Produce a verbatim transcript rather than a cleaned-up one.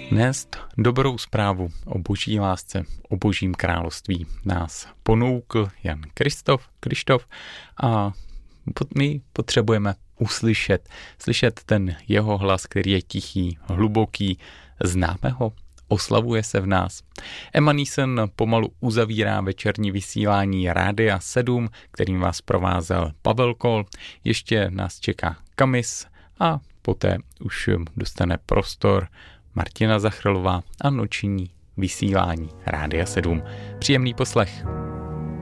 Nést dobrou zprávu o boží lásce, o božím království nás ponoukl Jan Kristof, Krištof a my potřebujeme uslyšet, slyšet ten jeho hlas, který je tichý, hluboký, známe ho, oslavuje se v nás. Emma Neeson pomalu uzavírá večerní vysílání Rádia sedm, kterým vás provázel Pavel Kol. Ještě nás čeká Kamis a poté už dostane prostor Martina Zachrlová a noční vysílání Rádia sedm. Příjemný poslech.